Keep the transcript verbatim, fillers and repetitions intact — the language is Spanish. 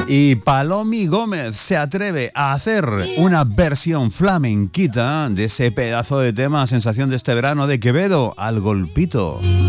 Y Palomi Gómez se atreve a hacer una versión flamenquita de ese pedazo de tema, sensación de este verano de Quevedo, Al Golpito.